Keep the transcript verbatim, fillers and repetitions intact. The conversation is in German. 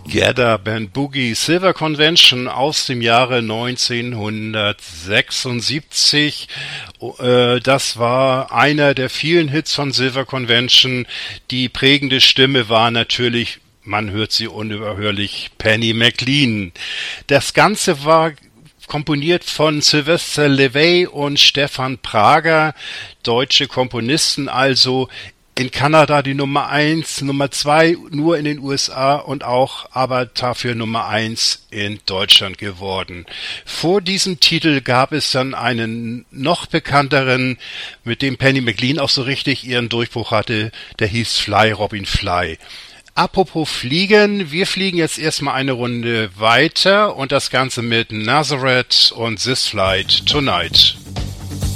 Together Band Boogie Silver Convention aus dem Jahre neunzehnhundertsechsundsiebzig. Das war einer der vielen Hits von Silver Convention. Die prägende Stimme war natürlich, man hört sie unüberhörlich, Penny McLean. Das Ganze war komponiert von Sylvester Levay und Stefan Prager, deutsche Komponisten also. In Kanada die Nummer eins, Nummer zwei nur in den U S A und auch aber dafür Nummer eins in Deutschland geworden. Vor diesem Titel gab es dann einen noch bekannteren, mit dem Penny McLean auch so richtig ihren Durchbruch hatte, der hieß Fly Robin Fly. Apropos Fliegen, wir fliegen jetzt erstmal eine Runde weiter und das Ganze mit Nazareth und This Flight Tonight.